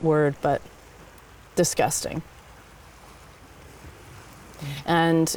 right word, but disgusting. And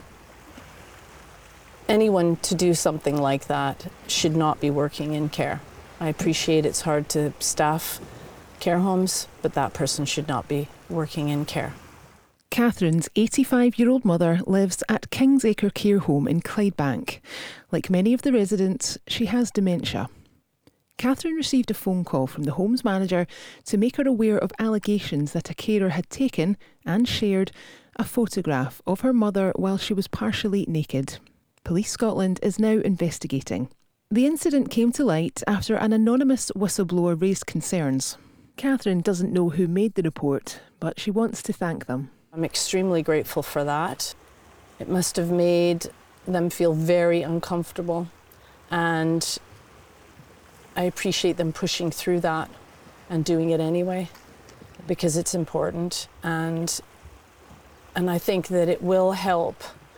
anyone to do something like that should not be working in care. I appreciate it's hard to staff care homes, but that person should not be working in care. Catherine's 85-year-old mother lives at Kingsacre Care Home in Clydebank. Like many of the residents, she has dementia. Catherine received a phone call from the home's manager to make her aware of allegations that a carer had taken and shared a photograph of her mother while she was partially naked. Police Scotland is now investigating. The incident came to light after an anonymous whistleblower raised concerns. Catherine doesn't know who made the report, but she wants to thank them. I'm extremely grateful for that. It must have made them feel very uncomfortable, and I appreciate them pushing through that and doing it anyway, because it's important, and I think that it will help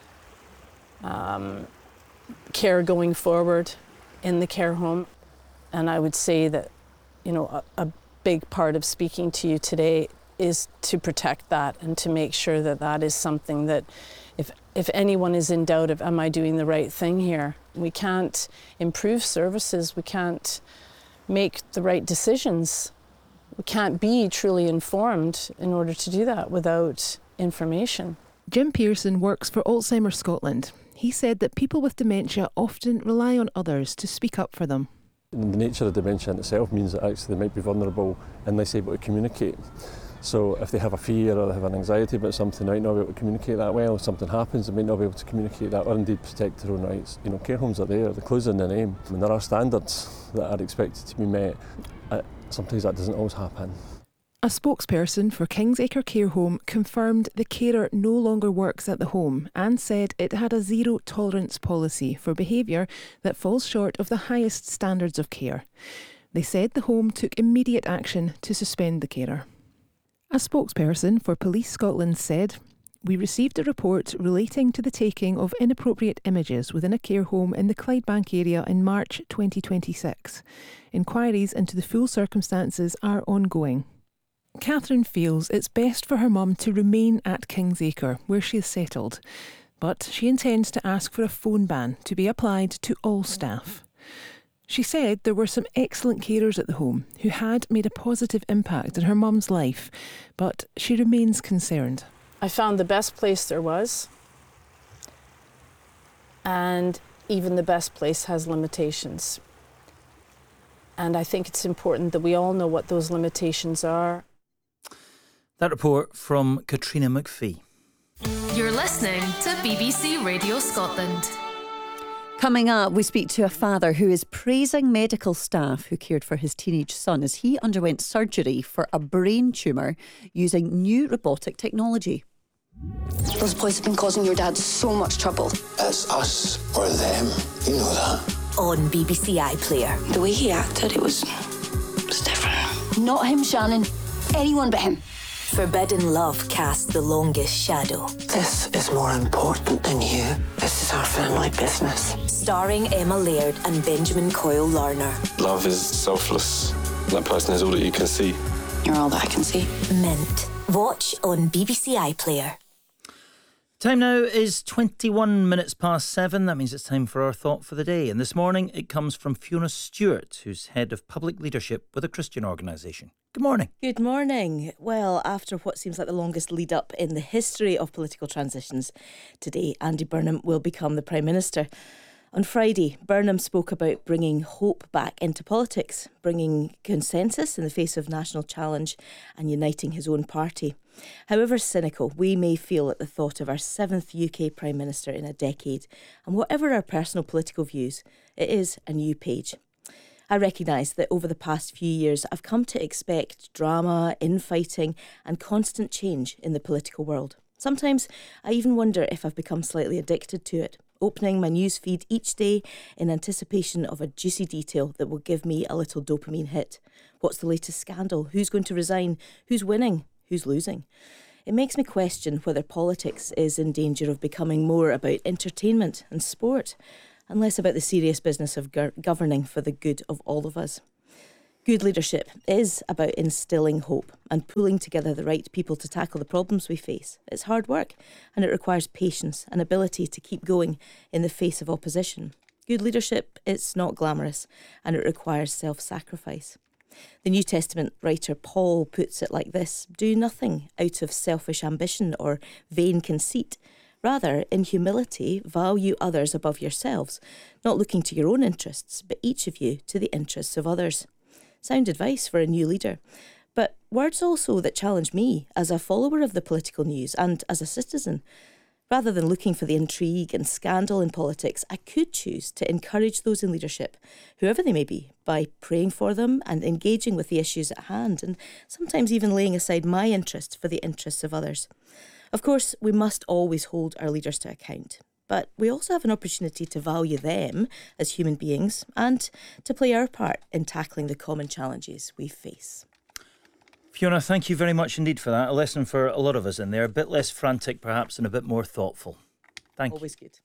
care going forward in the care home. And I would say that, you know, a big part of speaking to you today is to protect that and to make sure that that is something that if anyone is in doubt of, am I doing the right thing here? We can't improve services, we can't make the right decisions. We can't be truly informed in order to do that without information. Jim Pearson works for Alzheimer's Scotland. He said that people with dementia often rely on others to speak up for them. The nature of dementia in itself means that actually they might be vulnerable and less able to communicate. So if they have a fear or they have an anxiety about something, they might not be able to communicate that well. If something happens, they might not be able to communicate that or indeed protect their own rights. You know, care homes are there, they're closed in their name. I mean, there are standards that are expected to be met. Sometimes that doesn't always happen. A spokesperson for Kingsacre Care Home confirmed the carer no longer works at the home and said it had a zero tolerance policy for behaviour that falls short of the highest standards of care. They said the home took immediate action to suspend the carer. A spokesperson for Police Scotland said, "We received a report relating to the taking of inappropriate images within a care home in the Clydebank area in March 2026. Inquiries into the full circumstances are ongoing." Catherine feels it's best for her mum to remain at Kingsacre, where she is settled, but she intends to ask for a phone ban to be applied to all staff. She said there were some excellent carers at the home who had made a positive impact in her mum's life, but she remains concerned. I found the best place there was, and even the best place has limitations. And I think it's important that we all know what those limitations are. That report from Katrina McPhee. You're listening to BBC Radio Scotland. Coming up, we speak to a father who is praising medical staff who cared for his teenage son as he underwent surgery for a brain tumour using new robotic technology. Those boys have been causing your dad so much trouble. It's us or them, you know that. On BBC iPlayer. The way he acted, it was different. Not him, Shannon. Anyone but him. Forbidden Love casts the longest shadow. This is more important than you. This is our family business. Starring Emma Laird and Benjamin Coyle Larner. Love is selfless. That person is all that you can see. You're all that I can see. Mint. Watch on BBC iPlayer. Time now is 21 minutes past 7. That means it's time for our thought for the day. And this morning it comes from Fiona Stewart, who's head of public leadership with a Christian organisation. Good morning. Good morning. Well, after what seems like the longest lead up in the history of political transitions, today Andy Burnham will become the Prime Minister. On Friday, Burnham spoke about bringing hope back into politics, bringing consensus in the face of national challenge and uniting his own party. However cynical we may feel at the thought of our 7th UK Prime Minister in a decade, and whatever our personal political views, it is a new page. I recognise that over the past few years I've come to expect drama, infighting and constant change in the political world. Sometimes I even wonder if I've become slightly addicted to it, opening my news feed each day in anticipation of a juicy detail that will give me a little dopamine hit. What's the latest scandal? Who's going to resign? Who's winning? Who's losing? It makes me question whether politics is in danger of becoming more about entertainment and sport and less about the serious business of governing for the good of all of us. Good leadership is about instilling hope and pulling together the right people to tackle the problems we face. It's hard work, and it requires patience and ability to keep going in the face of opposition. Good leadership is not glamorous, and it requires self-sacrifice. The New Testament writer Paul puts it like this: do nothing out of selfish ambition or vain conceit. Rather, in humility, value others above yourselves, not looking to your own interests, but each of you to the interests of others. Sound advice for a new leader, but words also that challenge me as a follower of the political news and as a citizen. Rather than looking for the intrigue and scandal in politics, I could choose to encourage those in leadership, whoever they may be, by praying for them and engaging with the issues at hand, and sometimes even laying aside my interests for the interests of others. Of course, we must always hold our leaders to account, but we also have an opportunity to value them as human beings and to play our part in tackling the common challenges we face. Fiona, thank you very much indeed for that. A lesson for a lot of us in there. A bit less frantic, perhaps, and a bit more thoughtful. Thank you. Always good.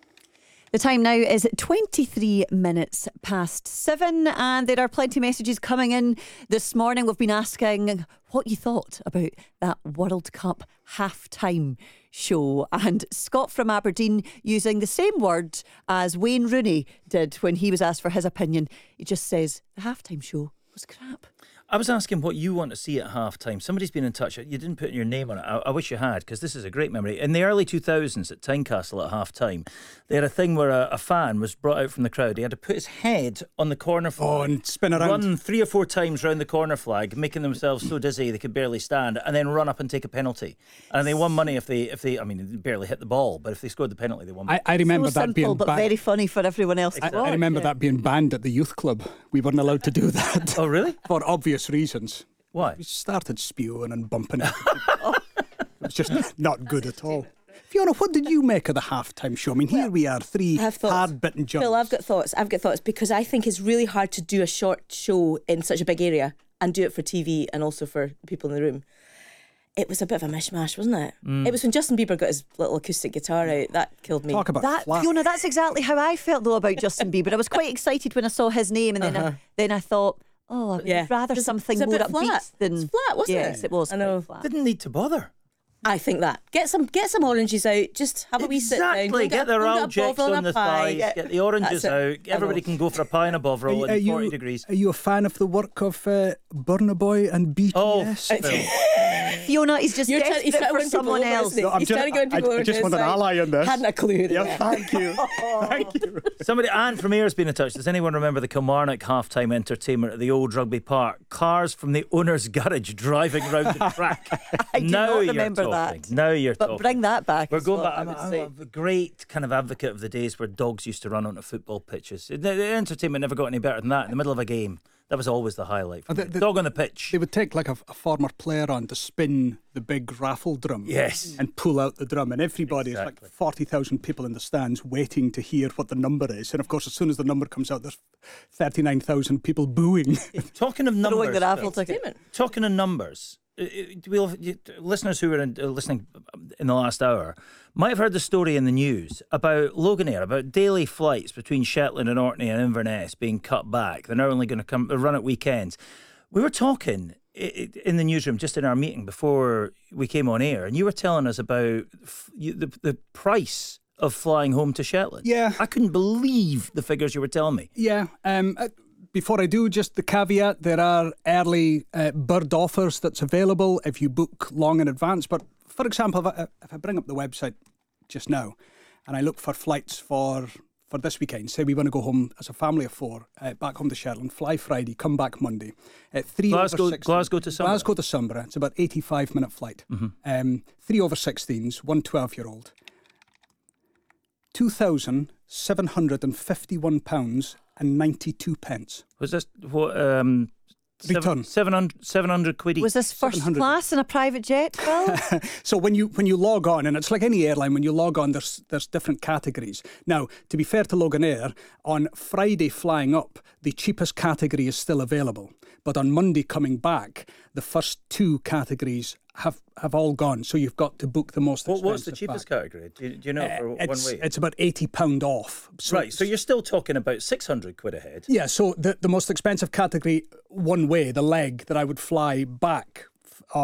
The time now is 23 minutes past 7, and there are plenty of messages coming in this morning. We've been asking what you thought about that World Cup half-time show, and Scott from Aberdeen, using the same word as Wayne Rooney did when he was asked for his opinion, he just says the half-time show was crap. I was asking what you want to see at half-time. Somebody's been in touch. You didn't put your name on it. I wish you had, because this is a great memory. In the early 2000s at Tynecastle at half-time, they had a thing where a fan was brought out from the crowd. He had to put his head on the corner flag. And spin around. Run 3 or 4 times round the corner flag, making themselves so dizzy they could barely stand, and then run up and take a penalty. And they won money if they I mean, they barely hit the ball, but if they scored the penalty, they won money. I remember so that being simple, but very funny for everyone else. I remember that being banned at the youth club. We weren't allowed to do that. Oh, really? For obvious reasons. Why? We started spewing and bumping into people. It was just not good at all. Fiona, what did you make of the half-time show? I mean, here we are, 3 hard-bitten jumps. Phil, I've got thoughts because I think it's really hard to do a short show in such a big area and do it for TV and also for people in the room. It was a bit of a mishmash, wasn't it? It was when Justin Bieber got his little acoustic guitar out. That killed me. Talk about that, flat. Fiona, that's exactly how I felt though about Justin Bieber. I was quite excited when I saw his name, and then I thought, oh, I would rather something more upbeat than... It's flat, wasn't it? Yes, it was. I know. Flat. Didn't need to bother. I think that. Get some oranges out. Just have a wee sit down. Exactly. Get the Ralgex on the thighs. Get the oranges out. Everybody can go for a pie and a Bovril in 40 degrees. Are you a fan of the work of Burna Boy and BTS? Oh, Fiona is just desperate for someone else. I just want an ally in this. Hadn't a clue. Yeah, thank you. Thank you. Somebody, Anne from Ayre's been in touch. Does anyone remember the Kilmarnock half-time entertainment at the old Rugby Park? Cars from the owner's garage driving round the track. I do not remember that. Now you're talking. But bring that back. We're going back. I'm a great kind of advocate of the days where dogs used to run onto football pitches. The entertainment never got any better than that. In the middle of a game, that was always the highlight. Dog on the pitch. They would take like a former player on to spin the big raffle drum. Yes. And pull out the drum. And everybody is like 40,000 people in the stands waiting to hear what the number is. And of course, as soon as the number comes out, there's 39,000 people booing. Talking of numbers. Throwing the raffle ticket. Talking of numbers. Listeners who were listening in the last hour might have heard the story in the news about Loganair, about daily flights between Shetland and Orkney and Inverness being cut back. They're now only going to run at weekends. We were talking in the newsroom just in our meeting before we came on air, and you were telling us about the price of flying home to Shetland. Yeah. I couldn't believe the figures you were telling me. Yeah. Before I do, just the caveat, there are early bird offers that's available if you book long in advance. But for example, if I bring up the website just now and I look for flights for this weekend, say we want to go home as a family of 4, back home to Shetland, fly Friday, come back Monday. Glasgow to Sunborough. Glasgow to Sunborough. It's about 85-minute flight. 3 over 16s, 1 12-year-old. £2,751 and 92 pence. Was this what? Return. 700 quid each. Was this first class in a private jet, Phil? So when you log on, and it's like any airline, when you log on, there's different categories. Now, to be fair to Loganair, on Friday flying up, the cheapest category is still available. But on Monday coming back, the first 2 categories have all gone. So you've got to book the most expensive. What's the cheapest category? Do you know for one way? It's about £80 off. Right, so you're still talking about 600 quid a head. Yeah, so the most expensive category, one way, the leg that I would fly back